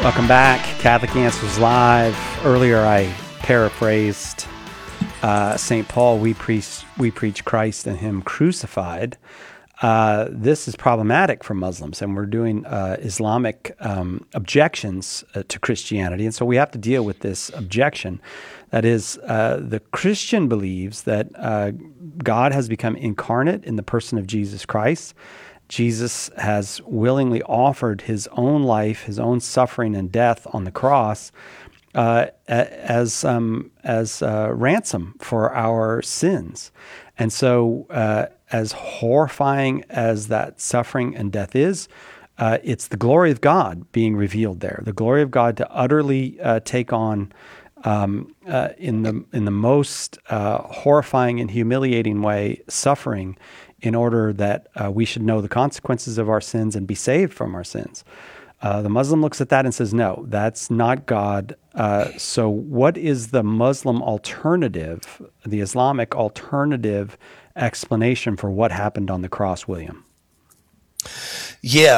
Welcome back, Catholic Answers Live. Earlier, I paraphrased St. Paul. We preach Christ and Him crucified. This is problematic for Muslims, and we're doing Islamic objections to Christianity, and so we have to deal with this objection. That is, the Christian believes that God has become incarnate in the person of Jesus Christ. Jesus has willingly offered his own life, his own suffering and death on the cross as ransom for our sins. And so as horrifying as that suffering and death is, it's the glory of God being revealed there, the glory of God to utterly take on in the most horrifying and humiliating way suffering in order that we should know the consequences of our sins and be saved from our sins. The Muslim looks at that and says, no, that's not God. So what is the Muslim alternative, the Islamic alternative explanation for what happened on the cross, William? Yeah,